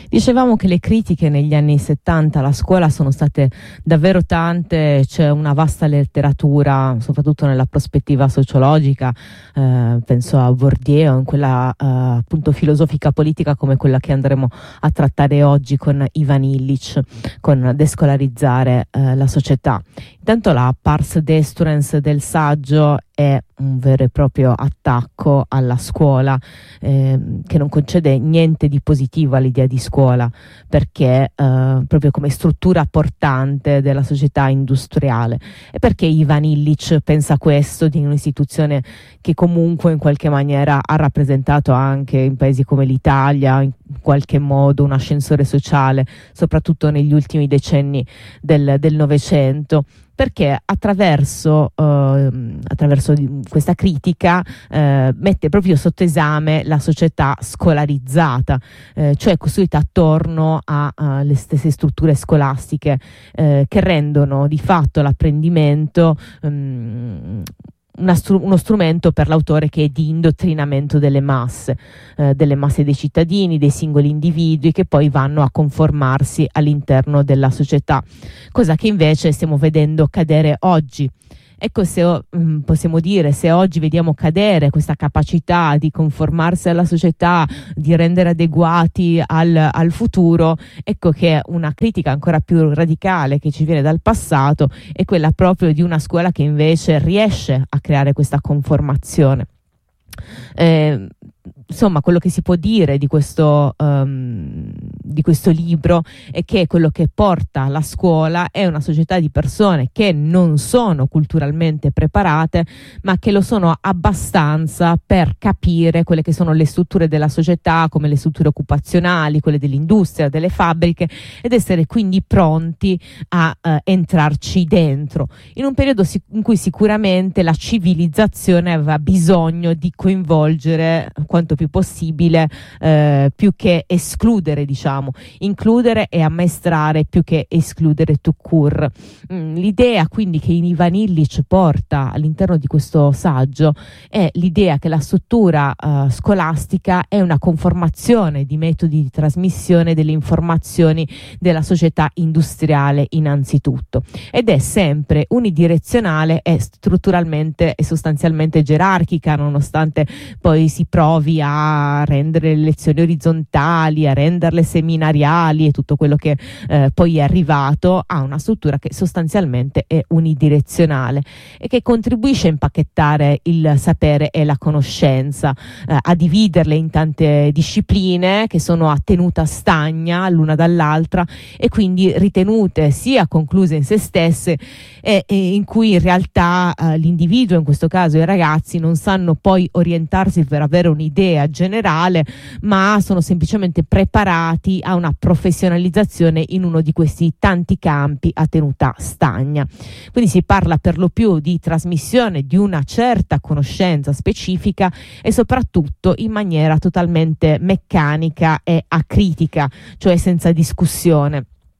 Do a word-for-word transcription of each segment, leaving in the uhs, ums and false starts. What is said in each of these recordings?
Dicevamo che le critiche negli anni settanta alla scuola sono state davvero tante, c'è una vasta letteratura, soprattutto nella prospettiva sociologica, eh, penso a Bourdieu, in quella eh, appunto filosofica politica come quella che andremo a trattare oggi con Ivan Illich, con Descolarizzare eh, la società. Intanto la pars destruens del saggio è un vero e proprio attacco alla scuola, eh, che non concede niente di positivo all'idea di scuola, perché eh, proprio come struttura portante della società industriale. E perché Ivan Illich pensa questo di un'istituzione che comunque in qualche maniera ha rappresentato anche in paesi come l'Italia in qualche modo un ascensore sociale, soprattutto negli ultimi decenni del Novecento? Perché attraverso, eh, attraverso questa critica eh, mette proprio sotto esame la società scolarizzata, eh, cioè costruita attorno alle stesse strutture scolastiche eh, che rendono di fatto l'apprendimento um, Una stru- uno strumento per l'autore che è di indottrinamento delle masse, eh, delle masse dei cittadini, dei singoli individui che poi vanno a conformarsi all'interno della società, cosa che invece stiamo vedendo cadere oggi. Ecco, se um, possiamo dire, se oggi vediamo cadere questa capacità di conformarsi alla società, di rendere adeguati al, al futuro, ecco che una critica ancora più radicale che ci viene dal passato è quella proprio di una scuola che invece riesce a creare questa conformazione. Eh, insomma, quello che si può dire di questo, um, di questo libro è che quello che porta la scuola è una società di persone che non sono culturalmente preparate, ma che lo sono abbastanza per capire quelle che sono le strutture della società, come le strutture occupazionali, quelle dell'industria, delle fabbriche, ed essere quindi pronti a uh, entrarci dentro, in un periodo sic- in cui sicuramente la civilizzazione aveva bisogno di coinvolgere quanto più possibile, eh, più che escludere, diciamo, includere e ammaestrare più che escludere tout court. Mm, l'idea quindi che Ivan Illich porta all'interno di questo saggio è l'idea che la struttura uh, scolastica è una conformazione di metodi di trasmissione delle informazioni della società industriale innanzitutto, ed è sempre unidirezionale e strutturalmente e sostanzialmente gerarchica, nonostante poi si provi a rendere le lezioni orizzontali, a renderle seminariali e tutto quello che eh, poi è arrivato a una struttura che sostanzialmente è unidirezionale e che contribuisce a impacchettare il sapere e la conoscenza, eh, a dividerle in tante discipline che sono a tenuta stagna l'una dall'altra e quindi ritenute sia concluse in se stesse e, e in cui in realtà eh, l'individuo, in questo caso i ragazzi, non sanno poi orientarsi per avere un'idea generale, ma sono semplicemente preparati a una professionalizzazione in uno di questi tanti campi a tenuta stagna. Quindi si parla per lo più di trasmissione di una certa conoscenza specifica e soprattutto in maniera totalmente meccanica e acritica, cioè senza discussione.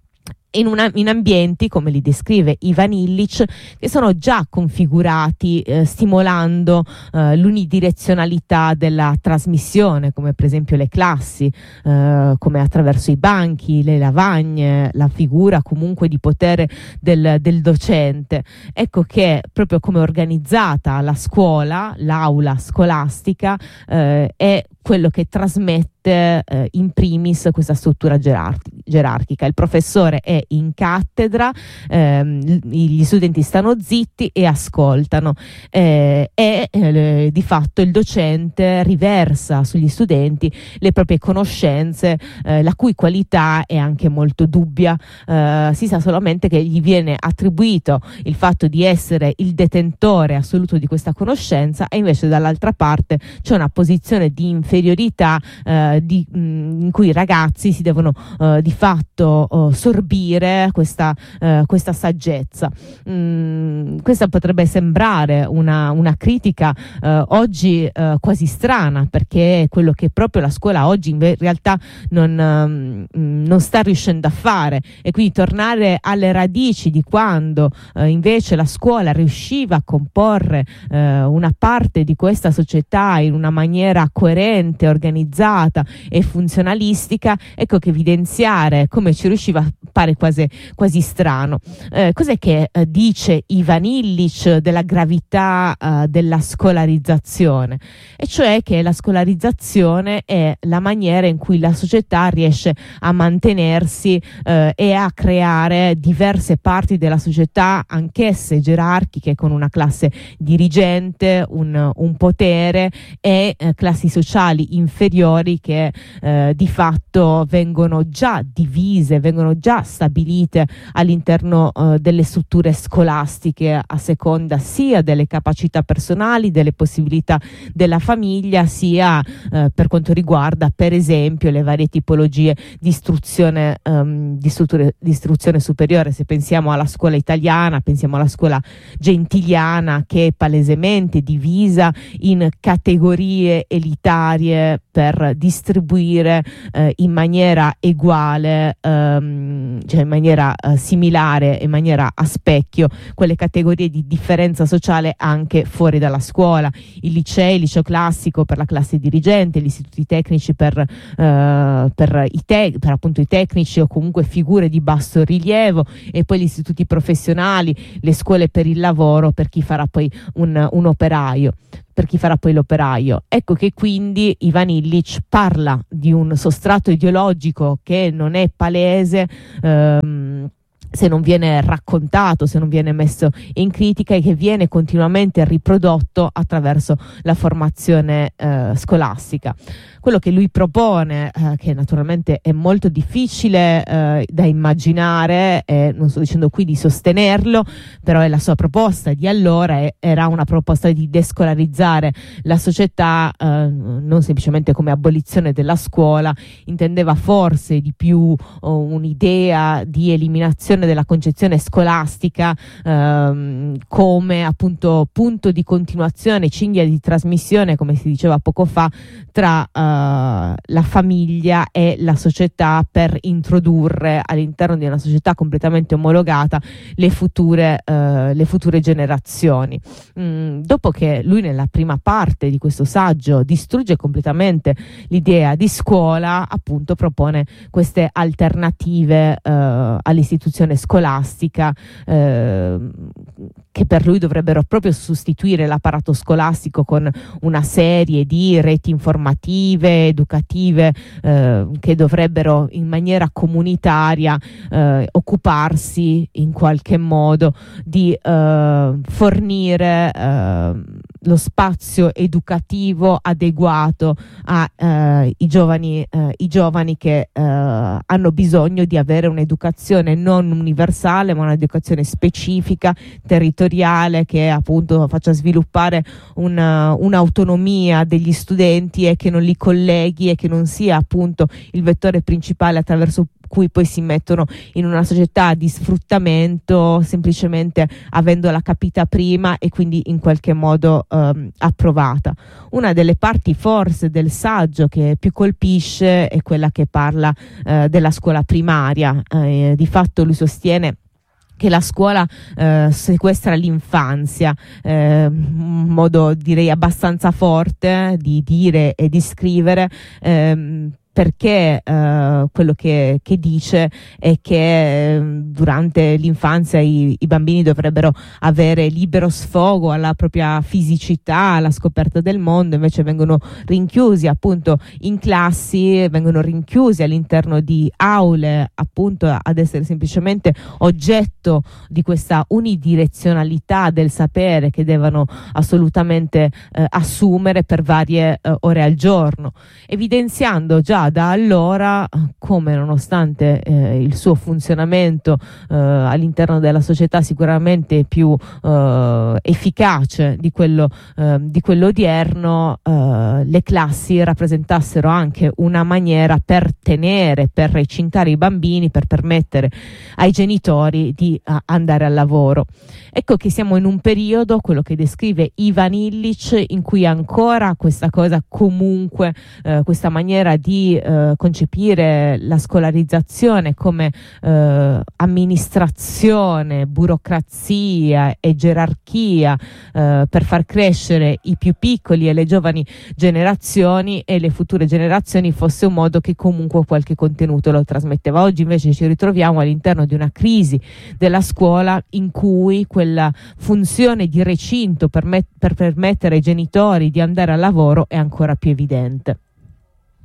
In, una, in ambienti, come li descrive Ivan Illich, che sono già configurati eh, stimolando eh, l'unidirezionalità della trasmissione, come per esempio le classi, eh, come attraverso i banchi, le lavagne, la figura comunque di potere del, del docente. Ecco che proprio come è organizzata la scuola, l'aula scolastica, eh, è quello che trasmette eh, in primis questa struttura gerarchi- gerarchica. Il professore è in cattedra, ehm, gli studenti stanno zitti e ascoltano eh, e eh, di fatto il docente riversa sugli studenti le proprie conoscenze, eh, la cui qualità è anche molto dubbia. Eh, si sa solamente che gli viene attribuito il fatto di essere il detentore assoluto di questa conoscenza e invece dall'altra parte c'è una posizione di inferiorità eh, di, mh, in cui i ragazzi si devono eh, di fatto oh, sorbire questa, eh, questa saggezza. Mm, questa potrebbe sembrare una, una critica eh, oggi eh, quasi strana, perché è quello che proprio la scuola oggi in realtà non, um, non sta riuscendo a fare, e quindi tornare alle radici di quando eh, invece la scuola riusciva a comporre eh, una parte di questa società in una maniera coerente, organizzata e funzionalistica, ecco che evidenziare come ci riusciva pare quasi, quasi strano. Eh, cos'è che eh, dice Ivan Illich della gravità eh, della scolarizzazione? E cioè che la scolarizzazione è la maniera in cui la società riesce a mantenersi eh, e a creare diverse parti della società, anch'esse gerarchiche, con una classe dirigente, un, un potere, e eh, classi sociali inferiori che eh, di fatto vengono già divise, vengono già stabilite all'interno eh, delle strutture scolastiche a seconda sia delle capacità personali, delle possibilità della famiglia, sia eh, per quanto riguarda per esempio le varie tipologie di istruzione, um, di, strutture, di istruzione superiore. Se pensiamo alla scuola italiana, pensiamo alla scuola gentiliana, che è palesemente divisa in categorie elitarie per distribuire eh, in maniera uguale, ehm, cioè in maniera eh, similare, in maniera a specchio, quelle categorie di differenza sociale anche fuori dalla scuola. Il liceo, il liceo classico per la classe dirigente, gli istituti tecnici per, eh, per, i te- per appunto i tecnici o comunque figure di basso rilievo, e poi gli istituti professionali, le scuole per il lavoro per chi farà poi un, un operaio. per chi farà poi l'operaio. Ecco che quindi Ivan Illich parla di un sostrato ideologico che non è palese ehm, se non viene raccontato, se non viene messo in critica, e che viene continuamente riprodotto attraverso la formazione eh, scolastica. Quello che lui propone, eh, che naturalmente è molto difficile eh, da immaginare, e non sto dicendo qui di sostenerlo, però è la sua proposta di allora, e era una proposta di descolarizzare la società, eh, non semplicemente come abolizione della scuola, intendeva forse di più oh, un'idea di eliminazione della concezione scolastica ehm, come appunto punto di continuazione, cinghia di trasmissione, come si diceva poco fa, tra eh, la famiglia e la società, per introdurre all'interno di una società completamente omologata le future, eh, le future generazioni. Mm, dopo che lui nella prima parte di questo saggio distrugge completamente l'idea di scuola, appunto propone queste alternative eh, all'istituzione scolastica eh, che per lui dovrebbero proprio sostituire l'apparato scolastico con una serie di reti informative, educative eh, che dovrebbero in maniera comunitaria eh, occuparsi in qualche modo di eh, fornire eh, lo spazio educativo adeguato ai eh, giovani, eh, i giovani che eh, hanno bisogno di avere un'educazione non universale, ma un'educazione specifica, territoriale, che appunto faccia sviluppare una, un'autonomia degli studenti e che non li colleghi, e che non sia appunto il vettore principale attraverso cui poi si mettono in una società di sfruttamento, semplicemente avendola capita prima e quindi in qualche modo ehm, approvata. Una delle parti forse del saggio che più colpisce è quella che parla eh, della scuola primaria. Eh, di fatto lui sostiene che la scuola eh, sequestra l'infanzia, eh, un modo direi abbastanza forte di dire e di scrivere, ehm, perché eh, quello che, che dice è che eh, durante l'infanzia i, i bambini dovrebbero avere libero sfogo alla propria fisicità, alla scoperta del mondo, invece vengono rinchiusi appunto in classi, vengono rinchiusi all'interno di aule appunto ad essere semplicemente oggetto di questa unidirezionalità del sapere che devono assolutamente eh, assumere per varie eh, ore al giorno, evidenziando già già da allora come, nonostante eh, il suo funzionamento eh, all'interno della società sicuramente più eh, efficace di quello, eh, di quello odierno, eh, le classi rappresentassero anche una maniera per tenere, per recintare i bambini, per permettere ai genitori di uh, andare al lavoro. Ecco che siamo in un periodo, quello che descrive Ivan Illich, in cui ancora questa cosa comunque, eh, questa maniera di eh, concepire la scolarizzazione come eh, amministrazione, burocrazia e gerarchia eh, per far crescere i più piccoli e le giovani generazioni e le future generazioni fosse un modo che comunque qualche contenuto lo trasmetteva. Oggi invece ci ritroviamo all'interno di una crisi della scuola in cui quella funzione di recinto per, met- per permettere ai genitori di andare al lavoro è ancora più evidente.